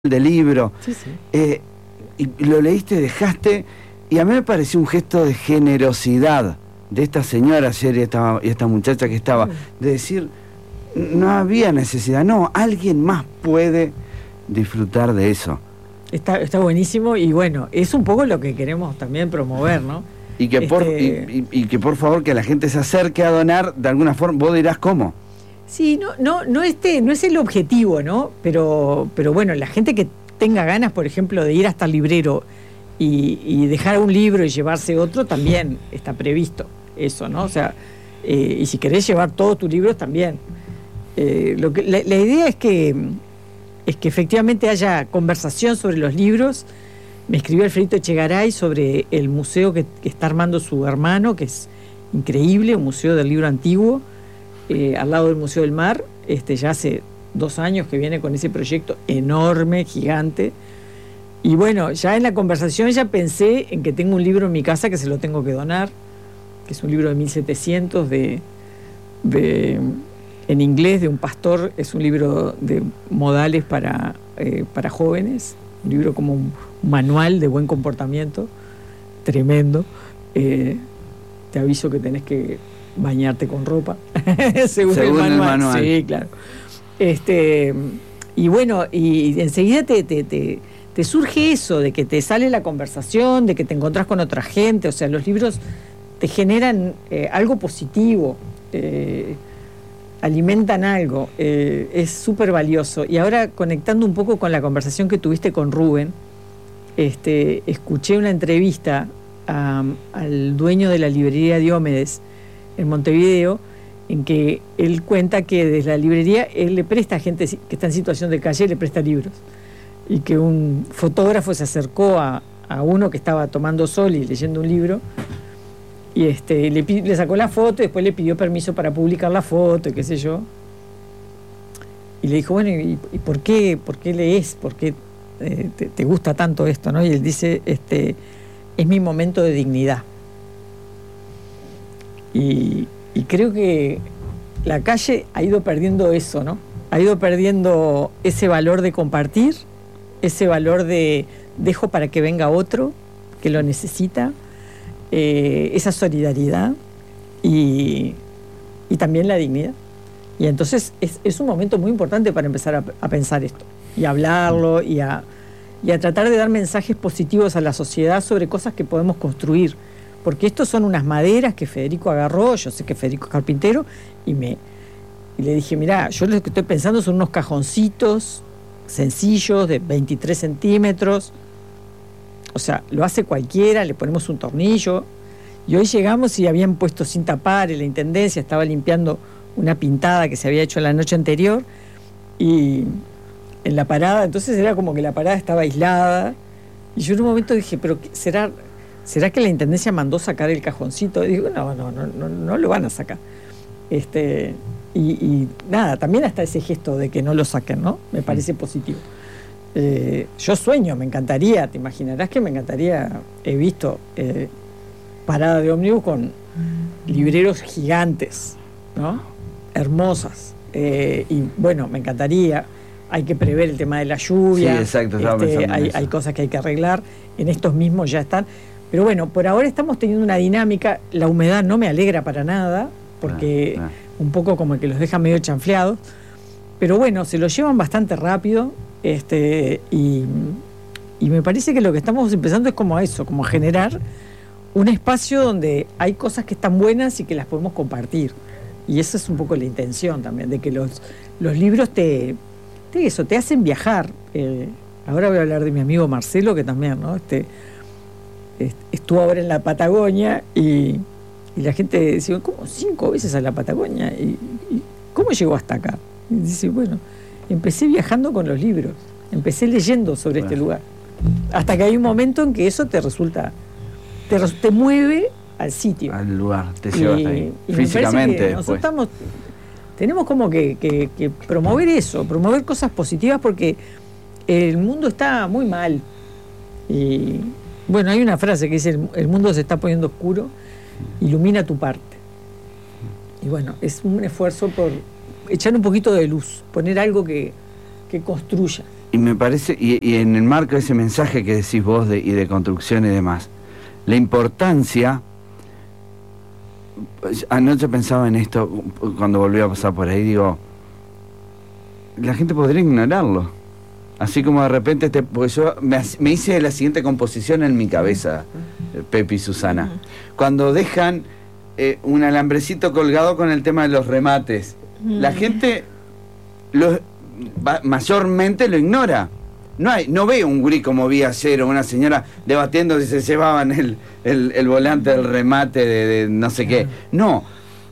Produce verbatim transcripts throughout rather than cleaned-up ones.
de libro, sí, sí. Eh, y lo leíste, dejaste, y a mí me pareció un gesto de generosidad de esta señora ayer y esta, y esta muchacha que estaba, de decir, no había necesidad, no, alguien más puede disfrutar de eso. Está, está buenísimo y bueno, es un poco lo que queremos también promover, ¿no? Y que, por, Este... y, y, y que por favor que la gente se acerque a donar de alguna forma, vos dirás cómo. Sí, no, no, no, este, no es el objetivo, ¿no? Pero, pero bueno, la gente que tenga ganas, por ejemplo, de ir hasta el librero y, y dejar un libro y llevarse otro, también está previsto eso, ¿no? O sea, eh, y si querés llevar todos tus libros, también. Eh, lo que, la, la idea es que, es que efectivamente haya conversación sobre los libros. Me escribió Alfredito Echegaray sobre el museo que, que está armando su hermano, que es increíble, un museo del libro antiguo. Eh, al lado del Museo del Mar, este, ya hace dos años que viene con ese proyecto enorme, gigante. Y bueno, ya en la conversación ya pensé en que tengo un libro en mi casa que se lo tengo que donar, que es un libro de mil setecientos de, de, en inglés, de un pastor. Es un libro de modales para, eh, para jóvenes, un libro como un manual de buen comportamiento, tremendo. Eh, te aviso que tenés que bañarte con ropa según, según el, manual. el manual. Sí, claro. Este, y bueno, y enseguida te, te, te, te surge eso, de que te sale la conversación, de que te encontrás con otra gente. O sea, los libros te generan eh, algo positivo, eh, alimentan algo, eh, es súper valioso. Y ahora, conectando un poco con la conversación que tuviste con Rubén, este, escuché una entrevista a, al dueño de la librería Diomedes en Montevideo, en que él cuenta que desde la librería él le presta a gente que está en situación de calle, le presta libros, y que un fotógrafo se acercó a, a uno que estaba tomando sol y leyendo un libro, y este, le, le sacó la foto y después le pidió permiso para publicar la foto y qué sé yo, y le dijo, bueno, ¿y, y por qué por qué lees? ¿Por qué eh, te, te gusta tanto esto? ¿No? Y él dice, este, es mi momento de dignidad. Y, y creo que la calle ha ido perdiendo eso, ¿no? Ha ido perdiendo ese valor de compartir, ese valor de dejo para que venga otro que lo necesita, eh, esa solidaridad y, y también la dignidad. Y entonces es, es un momento muy importante para empezar a, a pensar esto y a hablarlo y a, y a tratar de dar mensajes positivos a la sociedad sobre cosas que podemos construir. Porque estos son unas maderas que Federico agarró, yo sé que Federico es carpintero, y, me, y le dije, mirá, yo lo que estoy pensando son unos cajoncitos sencillos de veintitrés centímetros, o sea, lo hace cualquiera, le ponemos un tornillo, y hoy llegamos y habían puesto sin tapar, y la intendencia estaba limpiando una pintada que se había hecho la noche anterior, y en la parada, entonces era como que la parada estaba aislada, y yo en un momento dije, pero ¿será... ¿será que la intendencia mandó sacar el cajoncito? Y digo, no, no, no, no, no lo van a sacar. Este, y, y nada, también hasta ese gesto de que no lo saquen, ¿no? Me parece positivo. Eh, yo sueño, me encantaría, te imaginarás que me encantaría, he visto eh, parada de ómnibus con libreros gigantes, ¿no? Hermosas. Eh, y bueno, me encantaría. Hay que prever el tema de la lluvia. Sí, exacto, estaba este, pensando en hay, eso. hay cosas que hay que arreglar. En estos mismos ya están. Pero bueno, por ahora estamos teniendo una dinámica. La humedad no me alegra para nada, porque ah, ah. un poco como que los deja medio chanfleados. Pero bueno, se los llevan bastante rápido. Este, y, y me parece que lo que estamos empezando es como a eso, como a generar un espacio donde hay cosas que están buenas y que las podemos compartir. Y esa es un poco la intención también, de que los, los libros te, te, eso, te hacen viajar. Eh, ahora voy a hablar de mi amigo Marcelo, que también, ¿no? Este, estuvo ahora en la Patagonia y, y la gente decía, ¿cómo cinco veces a la Patagonia? ¿Y, y cómo llegó hasta acá? Y dice, bueno, empecé viajando con los libros, empecé leyendo sobre bueno. este lugar, hasta que hay un momento en que eso te resulta, te, te mueve al sitio, al lugar, te lleva hasta ahí, y físicamente. Que nosotros estamos, tenemos como que, que, que promover eso, promover cosas positivas, porque el mundo está muy mal. Y bueno, hay una frase que dice, el, el mundo se está poniendo oscuro, ilumina tu parte. Y bueno, es un esfuerzo por echar un poquito de luz, poner algo que, que construya. y me parece, y, y en el marco de ese mensaje que decís vos de, y de construcción y demás, la importancia, anoche pensaba en esto, cuando volví a pasar por ahí, digo, la gente podría ignorarlo. Así como de repente, este, porque yo me, me hice la siguiente composición en mi cabeza, Pepe y Susana. Cuando dejan eh, un alambrecito colgado con el tema de los remates, la gente lo, va, mayormente lo ignora. No hay, no veo un gurí como vi ayer o una señora debatiendo si se llevaban el, el, el volante del remate de, de no sé qué. No.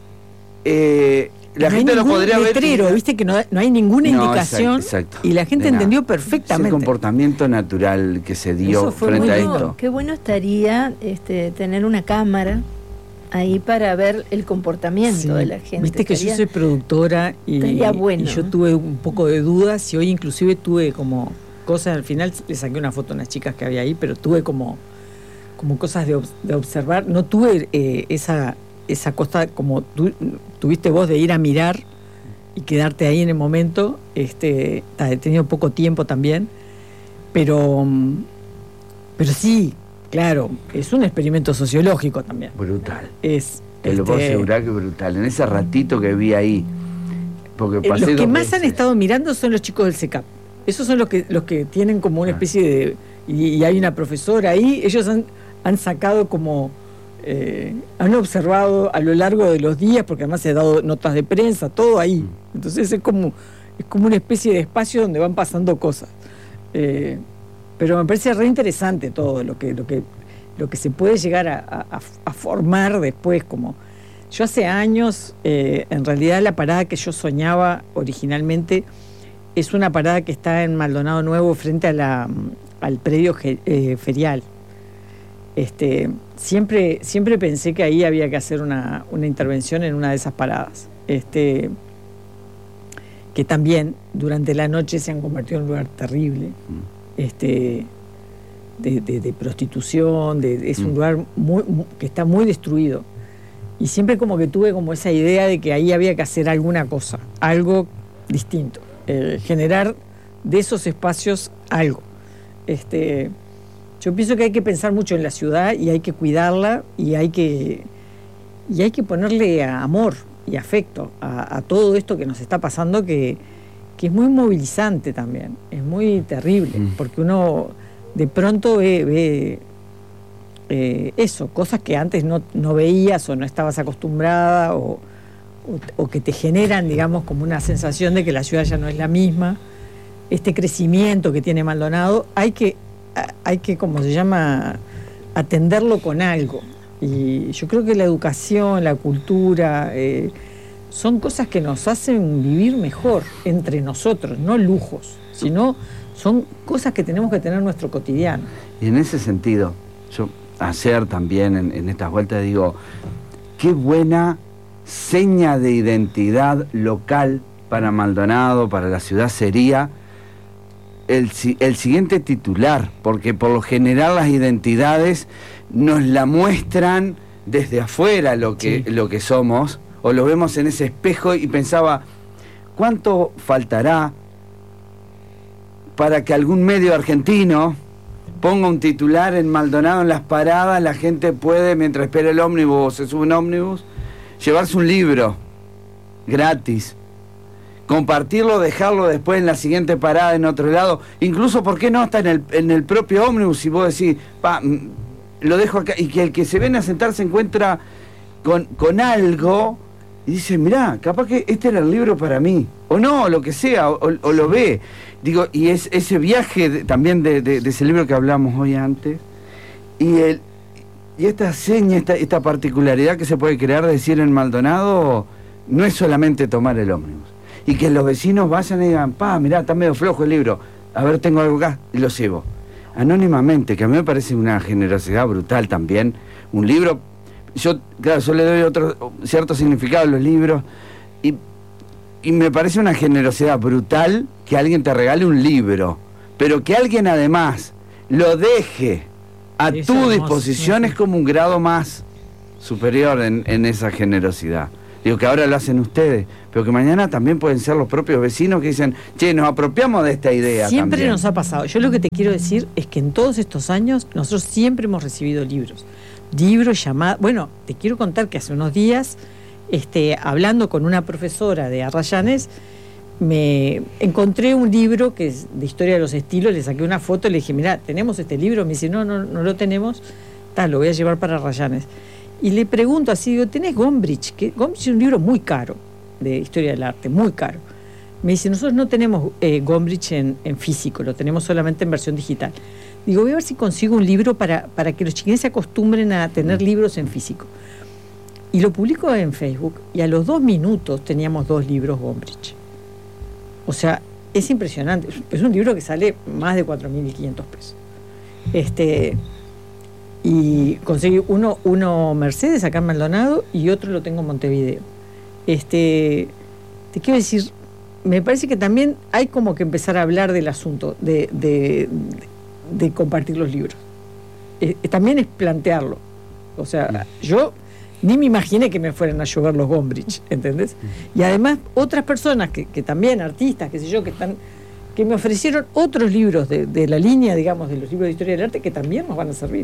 Eh, la no gente lo podría letrero, ver. viste que no, no hay ninguna no, indicación. Exacto, exacto. Y la gente entendió perfectamente. Es el comportamiento natural que se dio frente a esto. Qué bueno estaría este, tener una cámara ahí para ver el comportamiento sí, de la gente. Viste que estaría, yo soy productora y, bueno. y yo tuve un poco de dudas y hoy inclusive tuve como cosas, al final le saqué una foto a unas chicas que había ahí, pero tuve como, como cosas de, de observar. No tuve eh, esa... esa cosa como tú tuviste vos de ir a mirar y quedarte ahí en el momento. Este, he tenido poco tiempo también, pero pero sí, claro, es un experimento sociológico también. Brutal. Es, Te lo puedo este, asegurar que brutal. En ese ratito que vi ahí, porque pasé los que dos más veces. Han estado mirando son los chicos del C E C A P. Esos son los que los que tienen como una especie de y, y hay una profesora ahí. Ellos han han sacado como Eh, han observado a lo largo de los días, porque además se ha dado notas de prensa, todo ahí. Entonces es como es como una especie de espacio donde van pasando cosas. Eh, pero me parece re interesante todo lo que lo que lo que se puede llegar a, a, a formar después. Como yo hace años, eh, en realidad la parada que yo soñaba originalmente es una parada que está en Maldonado Nuevo frente a la al predio eh, ferial. Este, siempre, siempre pensé que ahí había que hacer una, una intervención en una de esas paradas. Este, que también durante la noche se han convertido en un lugar terrible, este, de, de, de prostitución, de, es un lugar muy, muy, que está muy destruido. Y siempre como que tuve como esa idea de que ahí había que hacer alguna cosa, algo distinto, eh, generar de esos espacios algo. Este, Yo pienso que hay que pensar mucho en la ciudad y hay que cuidarla y hay que y hay que ponerle amor y afecto a, a todo esto que nos está pasando, que, que es muy movilizante también, es muy terrible, mm. porque uno de pronto ve, ve eh, eso, cosas que antes no, no veías o no estabas acostumbrada o, o, o que te generan, digamos, como una sensación de que la ciudad ya no es la misma. Este crecimiento que tiene Maldonado, hay que hay que, como se llama, atenderlo con algo. Y yo creo que la educación, la cultura, eh, son cosas que nos hacen vivir mejor entre nosotros, no lujos, sino son cosas que tenemos que tener en nuestro cotidiano. Y en ese sentido, yo ayer también en, en estas vueltas digo, qué buena seña de identidad local para Maldonado, para la ciudad sería El, el siguiente titular, porque por lo general las identidades nos la muestran desde afuera lo que, sí. lo que somos, o lo vemos en ese espejo, y pensaba, ¿cuánto faltará para que algún medio argentino ponga un titular en Maldonado en las paradas? La gente puede, mientras espera el ómnibus o se sube un ómnibus, llevarse un libro gratis, compartirlo, dejarlo después en la siguiente parada en otro lado, incluso, ¿por qué no hasta en el, en el propio ómnibus? Si vos decís, pa, lo dejo acá, y que el que se viene a sentar se encuentra con, con algo y dice, mirá, capaz que este era el libro para mí, o no, o lo que sea, o, o lo ve. Digo, y es ese viaje de, también de, de, de ese libro que hablamos hoy antes, y el y esta seña, esta, esta particularidad que se puede crear de decir en Maldonado, no es solamente tomar el ómnibus. Y que los vecinos vayan y digan, pa, mirá, está medio flojo el libro, a ver, tengo algo acá, y lo llevo. Anónimamente, que a mí me parece una generosidad brutal también. Un libro, yo, claro, yo le doy otro cierto significado a los libros, y, y me parece una generosidad brutal que alguien te regale un libro, pero que alguien además lo deje a tu disposición es como un grado más superior en, en esa generosidad. Digo que ahora lo hacen ustedes, pero que mañana también pueden ser los propios vecinos que dicen, che, nos apropiamos de esta idea. Siempre también. Nos ha pasado. Yo lo que te quiero decir es que en todos estos años nosotros siempre hemos recibido libros. Libros, llamadas. Bueno, te quiero contar que hace unos días, este, hablando con una profesora de Arrayanes, me encontré un libro que es de historia de los estilos, le saqué una foto, le dije, mirá, ¿tenemos este libro? Me dice, no, no, no lo tenemos, tal, lo voy a llevar para Arrayanes. Y le pregunto así, digo, ¿tenés Gombrich? Que Gombrich es un libro muy caro, de historia del arte, muy caro. Me dice, nosotros no tenemos eh, Gombrich en, en físico, lo tenemos solamente en versión digital. Digo, voy a ver si consigo un libro para, para que los chiquines se acostumbren a tener libros en físico. Y lo publico en Facebook, y a los dos minutos teníamos dos libros Gombrich. O sea, es impresionante. Es un libro que sale más de cuatro mil quinientos pesos. Este... Y conseguí uno, uno Mercedes acá en Maldonado y otro lo tengo en Montevideo. Este, te quiero decir, me parece que también hay como que empezar a hablar del asunto de, de, de, de compartir los libros. Eh, también es plantearlo. O sea, yo ni me imaginé que me fueran a llover los Gombrich, ¿entendés? Y además otras personas que, que también, artistas, qué sé yo, que están que me ofrecieron otros libros de, de la línea, digamos, de los libros de historia del arte que también nos van a servir.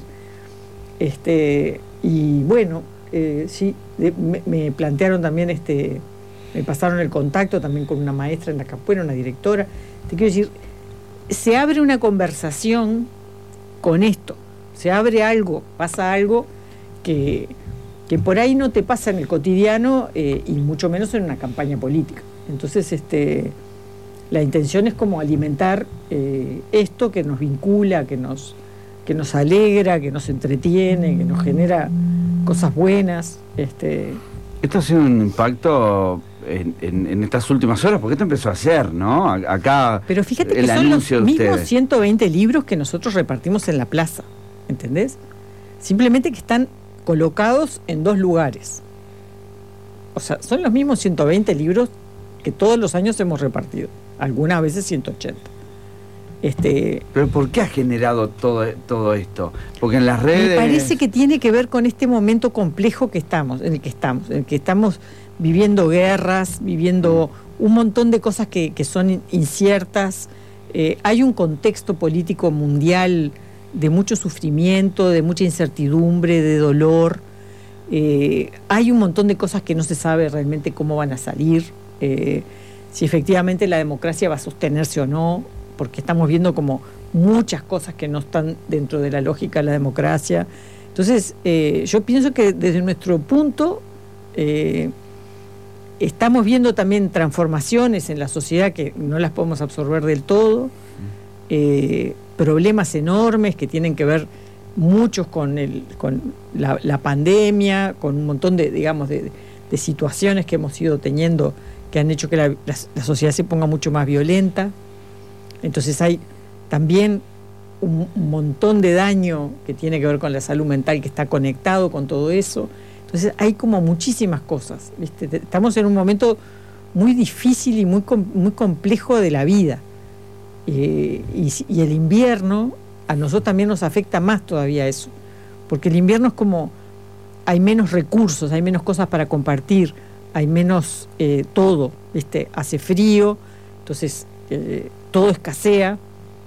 Este, y bueno, eh, sí, de, me, me plantearon también, este, me pasaron el contacto también con una maestra en la Capuera, una directora. Te quiero decir, se abre una conversación con esto, se abre algo, pasa algo que, que por ahí no te pasa en el cotidiano eh, y mucho menos en una campaña política. Entonces, este, la intención es como alimentar eh, esto que nos vincula, que nos que nos alegra, que nos entretiene, que nos genera cosas buenas. Este... Esto ha sido un impacto en, en, en estas últimas horas, porque esto empezó a hacer, ¿no? Acá. Pero fíjate que son los mismos ciento veinte libros que nosotros repartimos en la plaza, ¿entendés? Simplemente que están colocados en dos lugares. O sea, son los mismos ciento veinte libros que todos los años hemos repartido, algunas veces ciento ochenta. Este, pero ¿por qué ha generado todo, todo esto? Porque en las redes... Me parece que tiene que ver con este momento complejo que estamos, en el que estamos, en el que estamos viviendo guerras, viviendo un montón de cosas que, que son inciertas. Eh, hay un contexto político mundial de mucho sufrimiento, de mucha incertidumbre, de dolor. Eh, hay un montón de cosas que no se sabe realmente cómo van a salir, eh, si efectivamente la democracia va a sostenerse o no, porque estamos viendo como muchas cosas que no están dentro de la lógica de la democracia. Entonces, eh, yo pienso que desde nuestro punto eh, estamos viendo también transformaciones en la sociedad que no las podemos absorber del todo, eh, problemas enormes que tienen que ver muchos con, el, con la, la pandemia, con un montón de, digamos, de, de situaciones que hemos ido teniendo que han hecho que la, la, la sociedad se ponga mucho más violenta. Entonces hay también un, un montón de daño que tiene que ver con la salud mental, que está conectado con todo eso. Entonces hay como muchísimas cosas, ¿viste? Estamos en un momento muy difícil y muy, muy complejo de la vida. Eh, y, y el invierno a nosotros también nos afecta más todavía eso, porque el invierno es como hay menos recursos, hay menos cosas para compartir, hay menos eh, todo, ¿viste? Hace frío, entonces eh, todo escasea,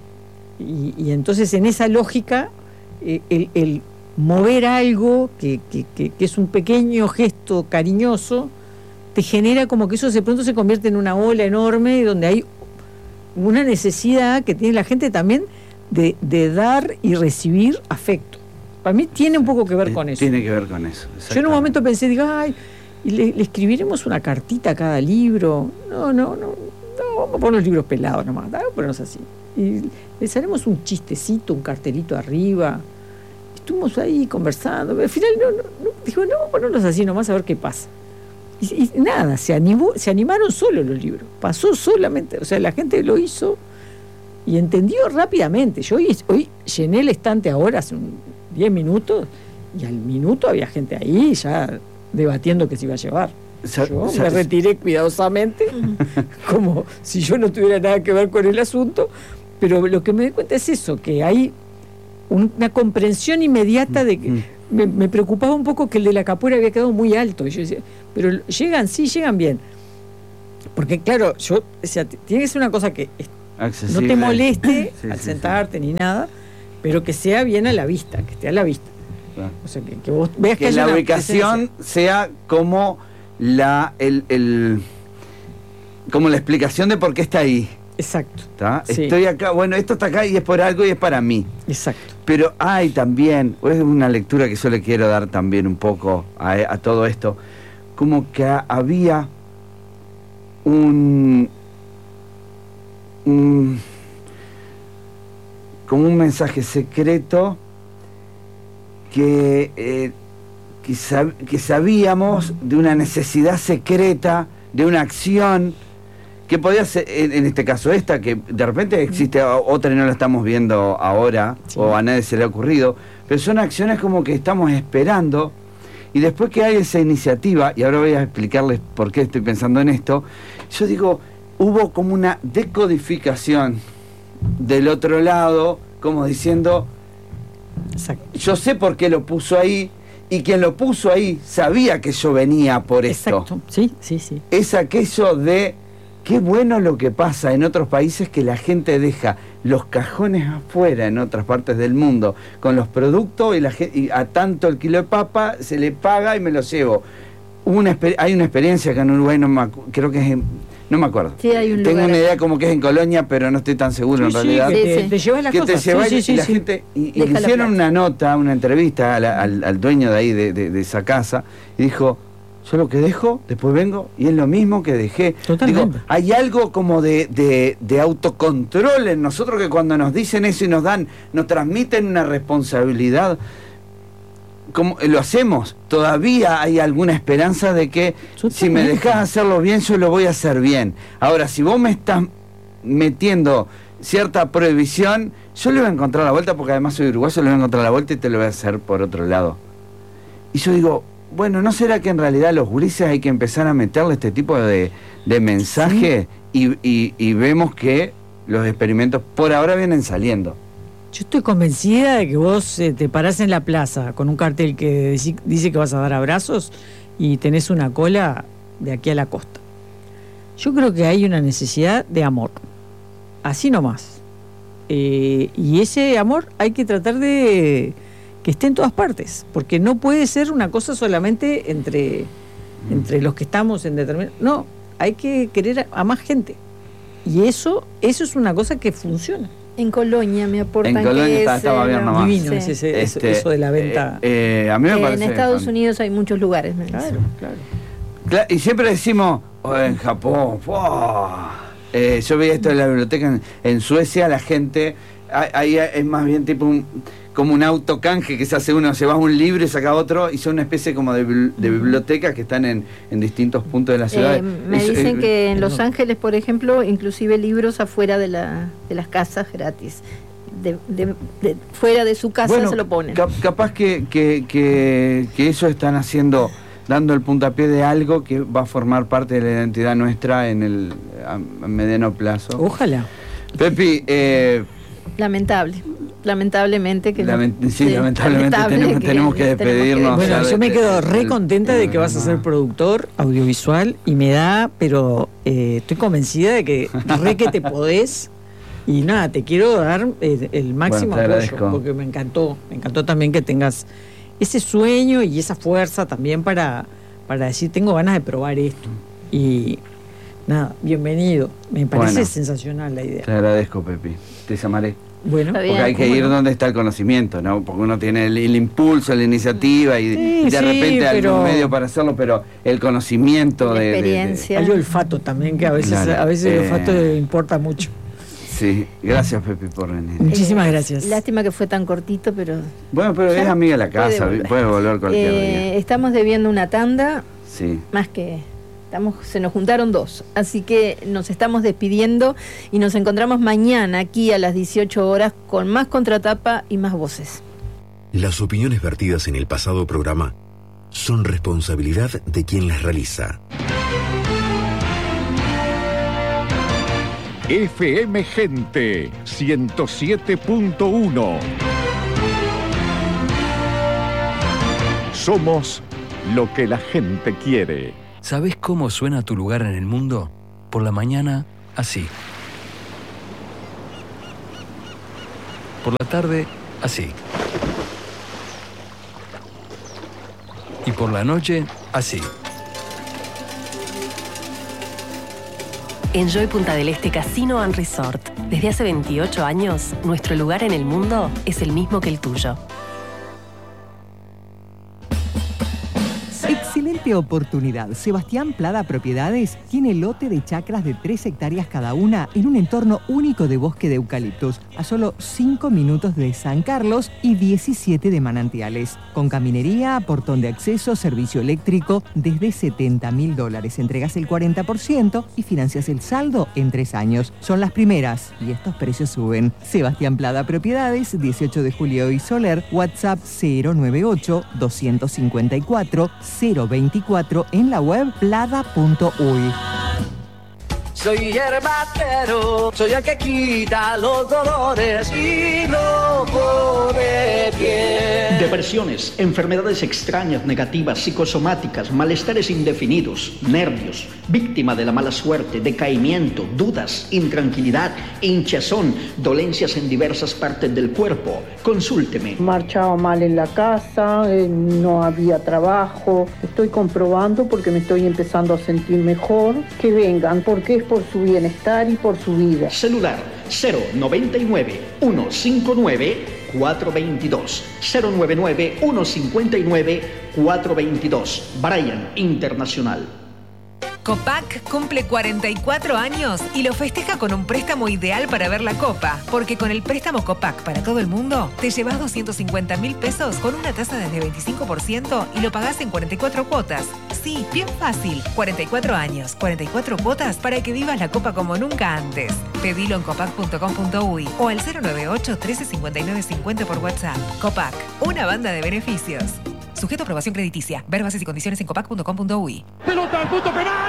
y, y entonces en esa lógica eh, el, el mover algo que, que, que, que es un pequeño gesto cariñoso te genera como que eso de pronto se convierte en una ola enorme donde hay una necesidad que tiene la gente también de, de dar y recibir afecto. Para mí tiene un poco que ver con eso. Tiene que ver con eso. Yo en un momento pensé, digo, ay, ¿y le, le escribiremos una cartita a cada libro? No, no, no, no, vamos a poner los libros pelados nomás, vamos a ponernos así. Y les haremos un chistecito, un cartelito arriba. Estuvimos ahí conversando, pero al final no, no, no, dijo, no, vamos a ponerlos así nomás a ver qué pasa. Y, y nada, se animó, se animaron solos los libros, pasó solamente, o sea, la gente lo hizo y entendió rápidamente. Yo hoy, hoy llené el estante ahora hace diez minutos y al minuto había gente ahí ya debatiendo que se iba a llevar. Yo me retiré cuidadosamente, como si yo no tuviera nada que ver con el asunto, pero lo que me doy cuenta es eso, que hay una comprensión inmediata de que me, me preocupaba un poco que el de la Capuera había quedado muy alto. Y yo decía, pero llegan, sí, llegan bien. Porque claro, yo, o sea, tiene que ser una cosa que no te moleste sí, al sí, sentarte sí. ni nada, pero que sea bien a la vista, que esté a la vista. Claro. O sea, que, que vos veas que, que la ubicación presencia. sea como la el, el como la explicación de por qué está ahí. Exacto. Sí. Estoy acá, bueno, esto está acá y es por algo y es para mí. Exacto. Pero hay también, es una lectura que yo le quiero dar también un poco a, a todo esto, como que a, había un, un como un mensaje secreto que, eh, que, sab, que sabíamos de una necesidad secreta, de una acción que podía ser, en, en este caso esta, que de repente existe otra y no la estamos viendo ahora, sí. o a nadie se le ha ocurrido, pero son acciones como que estamos esperando, y después que hay esa iniciativa, y ahora voy a explicarles por qué estoy pensando en esto, yo digo, hubo como una decodificación del otro lado, como diciendo, exacto. Yo sé por qué lo puso ahí, y quien lo puso ahí sabía que yo venía por esto. Exacto, sí, sí, sí. Es aquello de, qué bueno lo que pasa en otros países, que la gente deja los cajones afuera en otras partes del mundo, con los productos, y, la, y a tanto el kilo de papa se le paga y me lo llevo. Una, hay una experiencia que en Uruguay, no me, creo que es en, no me acuerdo. Sí, hay un Tengo lugar una idea aquí. como que es en Colonia, pero no estoy tan seguro sí, en realidad. Sí, que te, sí. te llevas las que cosas. Te llevas sí, y sí, la sí. gente, y, y le hicieron una nota, una entrevista a la, al, al dueño de ahí, de, de, de esa casa, y dijo, yo lo que dejo, después vengo, y es lo mismo que dejé. Totalmente. Digo, hay algo como de, de, de autocontrol en nosotros, que cuando nos dicen eso y nos dan, nos transmiten una responsabilidad, como lo hacemos, todavía hay alguna esperanza de que Totalmente. Si me dejas hacerlo bien, yo lo voy a hacer bien. Ahora, si vos me estás metiendo cierta prohibición, yo le voy a encontrar la vuelta, porque además soy uruguayo, le voy a encontrar la vuelta y te lo voy a hacer por otro lado. Y yo digo, bueno, ¿no será que en realidad a los gurises hay que empezar a meterle este tipo de, de mensaje? Sí. y, y, y vemos que los experimentos por ahora vienen saliendo. Yo estoy convencida de que vos eh, te parás en la plaza con un cartel que dice, dice que vas a dar abrazos y tenés una cola de aquí a la costa. Yo creo que hay una necesidad de amor, así nomás. Eh, y ese amor hay que tratar de que esté en todas partes, porque no puede ser una cosa solamente entre, entre los que estamos en determinado... No, hay que querer a, a más gente. Y eso, eso es una cosa que funciona. En Colonia me aportan en Colonia que está, es estaba bien nomás. Divino, sí. ese, ese, este, eso de la venta. Eh, eh, a mí me eh, parece. En Estados Unidos hay muchos lugares. Me claro, claro, claro. Y siempre decimos, oh, en Japón, oh. eh, yo veía esto en la biblioteca en, en Suecia, la gente, ahí es más bien tipo un, como un autocanje que se hace uno, se va un libro y saca otro, y son una especie como de, de bibliotecas que están en, en distintos puntos de la ciudad. Eh, me es, dicen eh, que en Los Ángeles, por ejemplo, inclusive libros afuera de, la, de las casas gratis. De, de, de, fuera de su casa bueno, se lo ponen. Cap, capaz que, que, que, que eso están haciendo, dando el puntapié de algo que va a formar parte de la identidad nuestra en el a, a mediano plazo. Ojalá. Pepi, eh, lamentable. Lamentablemente que Lament no, sí, sí, lamentablemente lamentable tenemos que, tenemos que despedirnos. Tenemos que... Bueno, yo me quedo re contenta de que vas a ser productor audiovisual y me da, pero eh, estoy convencida de que re que te podés. Y nada, te quiero dar eh, el máximo bueno, apoyo, porque me encantó, me encantó también que tengas ese sueño y esa fuerza también para, para decir, tengo ganas de probar esto. Y nada, bienvenido, me parece bueno, sensacional la idea. Te agradezco, Pepi, te llamaré. Bueno, porque hay que ir no? donde está el conocimiento, ¿no? Porque uno tiene el, el impulso, la iniciativa y, sí, y de repente sí, pero... algún medio para hacerlo, pero el conocimiento la de, experiencia. De, de... Hay olfato también, que a veces, claro, a veces eh... el olfato importa mucho. Sí, gracias, Pepi, por venir. Muchísimas eh, gracias. Lástima que fue tan cortito, pero... Bueno, pero es amiga de la casa, puede volver, puede volver cualquier eh, día. Estamos debiendo una tanda, sí. más que... Estamos, se nos juntaron dos, así que nos estamos despidiendo y nos encontramos mañana aquí a las dieciocho horas con más Contratapa y más voces. Las opiniones vertidas en el pasado programa son responsabilidad de quien las realiza. F M Gente ciento siete punto uno Somos lo que la gente quiere. ¿Sabés cómo suena tu lugar en el mundo? Por la mañana, así. Por la tarde, así. Y por la noche, así. Enjoy Punta del Este Casino and Resort. Desde hace veintiocho años, nuestro lugar en el mundo es el mismo que el tuyo. Excelente oportunidad. Sebastián Plada Propiedades tiene lote de chacras de tres hectáreas cada una en un entorno único de bosque de eucaliptos, a solo cinco minutos de San Carlos y diecisiete de Manantiales. Con caminería, portón de acceso, servicio eléctrico, desde setenta mil dólares. Entregas el cuarenta por ciento y financias el saldo en tres años. Son las primeras y estos precios suben. Sebastián Plada Propiedades, dieciocho de Julio y Soler, WhatsApp cero noventa y ocho, doscientos cincuenta y cuatro, cero veinticuatro, en la web plada punto uy. Soy herbatero, soy el que quita los dolores y no pone pie. Depresiones, enfermedades extrañas, negativas, psicosomáticas, malestares indefinidos, nervios, víctima de la mala suerte, decaimiento, dudas, intranquilidad, hinchazón, dolencias en diversas partes del cuerpo. Consúlteme. Marchaba mal en la casa, eh, no había trabajo. Estoy comprobando porque me estoy empezando a sentir mejor. Que vengan, porque es por su bienestar y por su vida. Celular cero noventa y nueve, ciento cincuenta y nueve, cuatrocientos veintidós. cero noventa y nueve, ciento cincuenta y nueve, cuatrocientos veintidós. Brian Internacional. Copac cumple cuarenta y cuatro años y lo festeja con un préstamo ideal para ver la Copa, porque con el préstamo Copac para todo el mundo te llevas doscientos cincuenta mil pesos con una tasa desde veinticinco por ciento y lo pagás en cuarenta y cuatro cuotas. Sí, bien fácil. cuarenta y cuatro años, cuarenta y cuatro cuotas para que vivas la Copa como nunca antes. Pedilo en copac punto com punto uy o al cero noventa y ocho, trece cincuenta y nueve cincuenta por WhatsApp. Copac, una banda de beneficios. Sujeto a aprobación crediticia. Ver bases y condiciones en copac punto com punto uy. ¡Pelota al punto penal!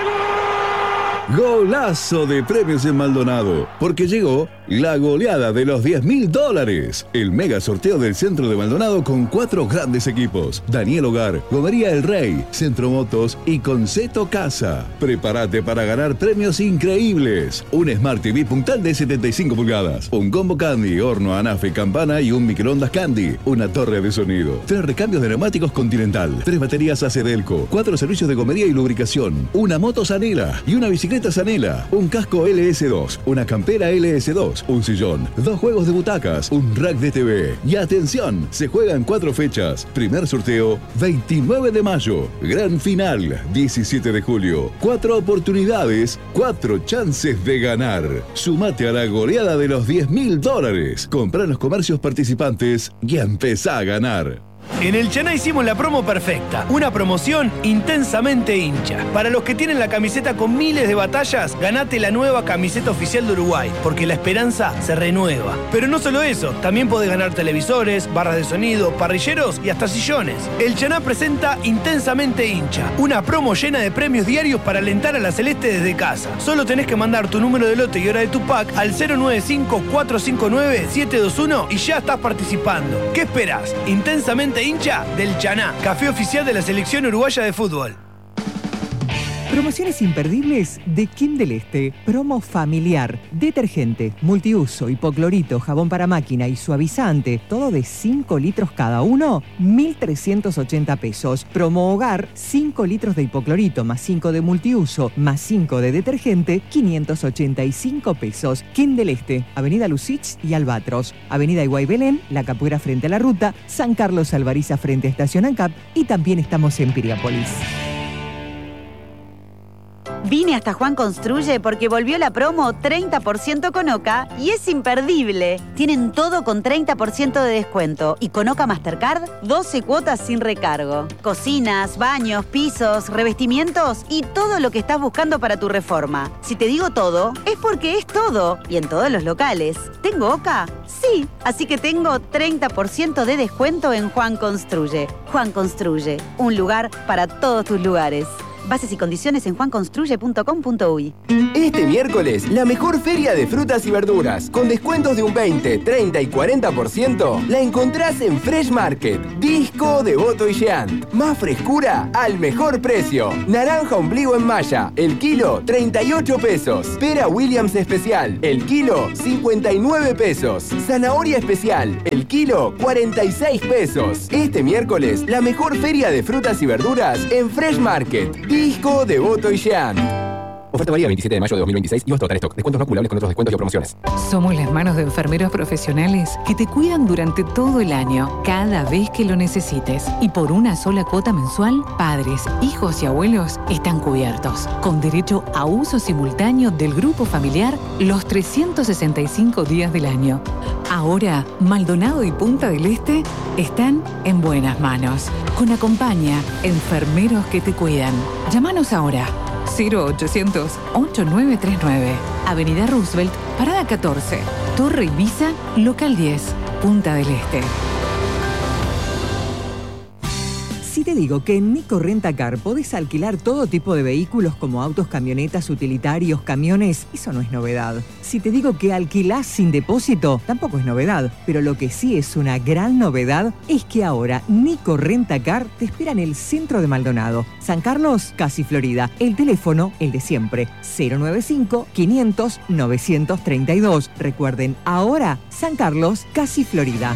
Golazo de premios en Maldonado, porque llegó la goleada de los diez mil dólares. El mega sorteo del centro de Maldonado con cuatro grandes equipos: Daniel Hogar, Gomería El Rey, Centro Motos y Conceto Casa. Prepárate para ganar premios increíbles: un Smart T V puntal de setenta y cinco pulgadas, un combo Candy, horno, anafe, campana y un microondas Candy, una torre de sonido, tres recambios de neumáticos Continental, tres baterías A C Delco, cuatro servicios de gomería y lubricación, una moto Sanela y una bicicleta Sanela, un casco L S dos, una campera L S dos, un sillón, dos juegos de butacas, un rack de T V. Y atención, se juegan cuatro fechas. Primer sorteo, veintinueve de mayo. Gran final, diecisiete de julio. Cuatro oportunidades, cuatro chances de ganar. Sumate a la goleada de los diez mil dólares. Comprá en los comercios participantes y empezá a ganar. En el Chaná hicimos la promo perfecta, una promoción intensamente hincha. Para los que tienen la camiseta con miles de batallas, ganate la nueva camiseta oficial de Uruguay, porque la esperanza se renueva. Pero no solo eso, también podés ganar televisores, barras de sonido, parrilleros y hasta sillones. El Chaná presenta Intensamente hincha, una promo llena de premios diarios para alentar a la Celeste desde casa. Solo tenés que mandar tu número de lote y hora de tu pack al cero nueve cinco, cuatro cinco nueve, siete dos uno y ya estás participando. ¿Qué esperás? Intensamente hincha del Chaná, café oficial de la selección uruguaya de fútbol. Promociones imperdibles de Kim del Este. Promo familiar. Detergente, multiuso, hipoclorito, jabón para máquina y suavizante. Todo de cinco litros cada uno. mil trescientos ochenta pesos. Promo hogar. cinco litros de hipoclorito más cinco de multiuso más cinco de detergente. quinientos ochenta y cinco pesos. Kim del Este. Avenida Lucich y Albatros. Avenida Iguay Belén. La Capuera frente a la ruta. San Carlos Alvariza frente a Estación ANCAP. Y también estamos en Piriápolis. Vine hasta Juan Construye porque volvió la promo treinta por ciento con Oca y es imperdible. Tienen todo con treinta por ciento de descuento y con Oca Mastercard doce cuotas sin recargo. Cocinas, baños, pisos, revestimientos y todo lo que estás buscando para tu reforma. Si te digo todo, es porque es todo y en todos los locales. ¿Tengo Oca? Sí, así que tengo treinta por ciento de descuento en Juan Construye. Juan Construye, un lugar para todos tus lugares. Bases y condiciones en juan construye punto com punto uy. Este miércoles, la mejor feria de frutas y verduras, con descuentos de un veinte, treinta y cuarenta por ciento, la encontrás en Fresh Market, Disco, Devoto y Jean. Más frescura al mejor precio. Naranja ombligo en malla, el kilo, treinta y ocho pesos. Pera Williams especial, el kilo, cincuenta y nueve pesos. Zanahoria especial, el kilo, cuarenta y seis pesos. Este miércoles, la mejor feria de frutas y verduras en Fresh Market, Disco, Devoto y Jean. Oferta válida veintisiete de mayo de dos mil veintiséis y hasta total stock. Descuentos no acumulables con otros descuentos y o promociones. Somos las manos de enfermeros profesionales que te cuidan durante todo el año, cada vez que lo necesites. Y por una sola cuota mensual, padres, hijos y abuelos están cubiertos, con derecho a uso simultáneo del grupo familiar los trescientos sesenta y cinco días del año. Ahora, Maldonado y Punta del Este están en buenas manos. Con Acompaña, enfermeros que te cuidan. Llámanos ahora. cero ochocientos, ocho nueve tres nueve. Avenida Roosevelt, Parada catorce. Torre Ibiza, Local diez. Punta del Este. Si te digo que en Nico Rentacar podés alquilar todo tipo de vehículos como autos, camionetas, utilitarios, camiones, eso no es novedad. Si te digo que alquilás sin depósito, tampoco es novedad. Pero lo que sí es una gran novedad es que ahora Nico Rentacar te espera en el centro de Maldonado. San Carlos, casi Florida. El teléfono, el de siempre, cero noventa y cinco, quinientos, novecientos treinta y dos. Recuerden, ahora San Carlos, casi Florida.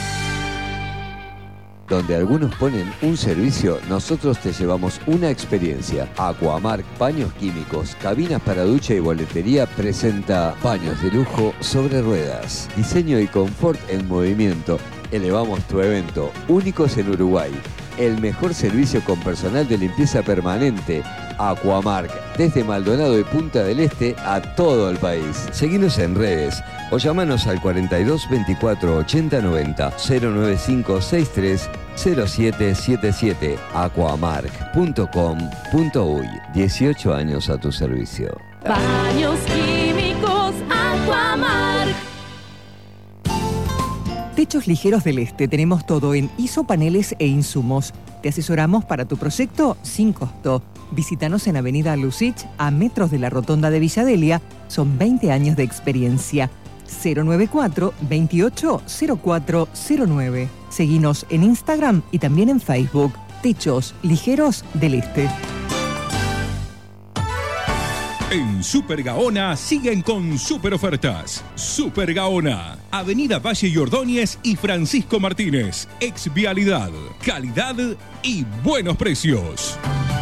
Donde algunos ponen un servicio, nosotros te llevamos una experiencia. Aquamark Paños Químicos, cabinas para ducha y boletería presenta paños de lujo sobre ruedas. Diseño y confort en movimiento. Elevamos tu evento, únicos en Uruguay. El mejor servicio con personal de limpieza permanente. Aquamark, desde Maldonado y Punta del Este a todo el país. Seguinos en redes o llamanos al cuarenta y dos, veinticuatro, ochenta, noventa, cero noventa y cinco, sesenta y tres, cero siete siete siete. aquamark punto com punto uy. dieciocho años a tu servicio. Baños Químicos Aquamark. Techos Ligeros del Este. Tenemos todo en isopaneles e insumos. Te asesoramos para tu proyecto sin costo. Visítanos en Avenida Lucich, a metros de la Rotonda de Villadelia. Son veinte años de experiencia. cero noventa y cuatro, veintiocho, cero cuatro cero nueve. Seguinos en Instagram y también en Facebook. Techos Ligeros del Este. En Super Gaona siguen con super ofertas. Super Gaona, Avenida Valle y Ordóñez y Francisco Martínez. Ex Vialidad, calidad y buenos precios.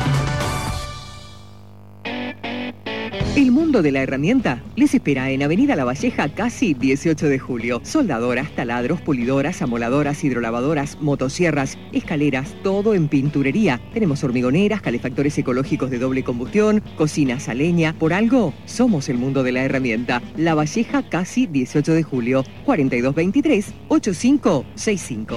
El mundo de la herramienta les espera en Avenida La Valleja, casi dieciocho de julio. Soldadoras, taladros, pulidoras, amoladoras, hidrolavadoras, motosierras, escaleras, todo en pinturería. Tenemos hormigoneras, calefactores ecológicos de doble combustión, cocinas a leña. Por algo, somos el mundo de la herramienta. La Valleja, casi dieciocho de julio. cuarenta y dos veintitrés, ochenta y cinco sesenta y cinco.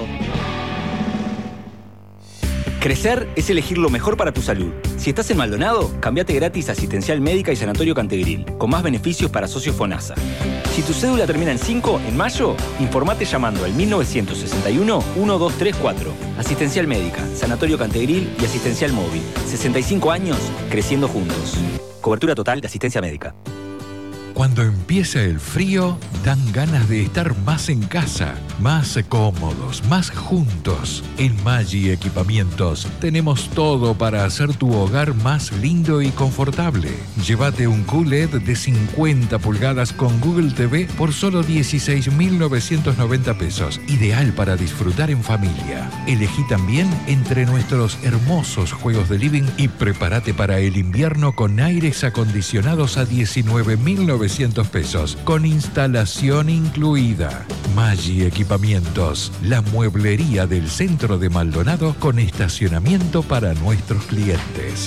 Crecer es elegir lo mejor para tu salud. Si estás en Maldonado, cambiate gratis a Asistencial Médica y Sanatorio Cantegril, con más beneficios para socios FONASA. Si tu cédula termina en cinco, en mayo, informate llamando al mil novecientos sesenta y uno, doce treinta y cuatro. Asistencial Médica, Sanatorio Cantegril y Asistencial Móvil. sesenta y cinco años, creciendo juntos. Cobertura total de asistencia médica. Cuando empieza el frío, dan ganas de estar más en casa, más cómodos, más juntos. En Maggi Equipamientos tenemos todo para hacer tu hogar más lindo y confortable. Llévate un Q L E D de cincuenta pulgadas con Google T V por solo dieciséis mil novecientos noventa pesos. Ideal para disfrutar en familia. Elegí también entre nuestros hermosos juegos de living y prepárate para el invierno con aires acondicionados a diecinueve mil novecientos pesos, con instalación incluida. Maggi Equipamientos, la mueblería del centro de Maldonado con estacionamiento para nuestros clientes.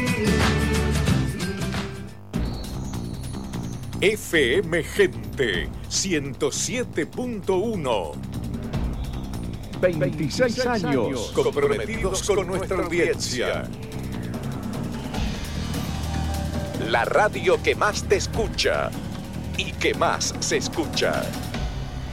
F M Gente ciento siete punto uno. veintiséis años comprometidos con nuestra audiencia. La radio que más te escucha y que más se escucha.